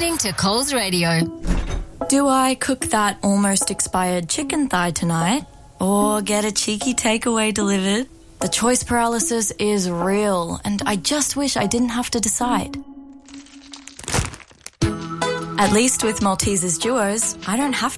listening to Coles Radio. Do I cook that almost expired chicken thigh tonight or get a cheeky takeaway delivered? The choice paralysis is real and I just wish I didn't have to decide. At least with Maltesers Duos, I don't have